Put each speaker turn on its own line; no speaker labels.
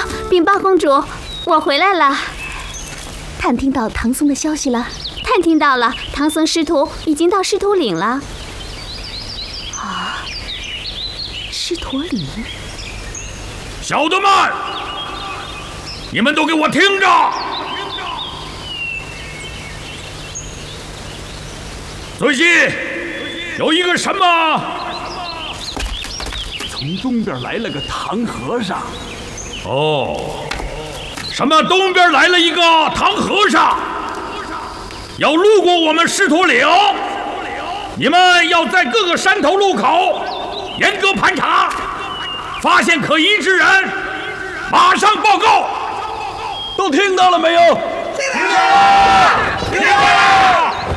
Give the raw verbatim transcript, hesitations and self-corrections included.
禀报公主，我回来了。探听到唐僧的消息了？探听到了，唐僧师徒已经到狮驼岭了。啊，狮驼岭！
小的们，你们都给我听着！最近有一个什么？
从东边来了个唐和尚。
哦，什么？东边来了一个唐和尚，要路过我们狮驼岭，你们要在各个山头路口严格盘查，发现可疑之人，马上报告。
都听到了没有？
听到了，听到了。